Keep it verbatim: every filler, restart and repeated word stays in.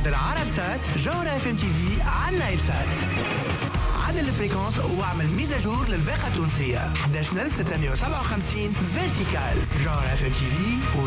العرب سات جوهرة اف ام تي في على نايل سات. عدل الفريكونس واعمل ميزاجور للباقة التونسية احد عشر ألف وستمائة وسبعة وخمسين فيرتيكال. جوهرة اف ام تي في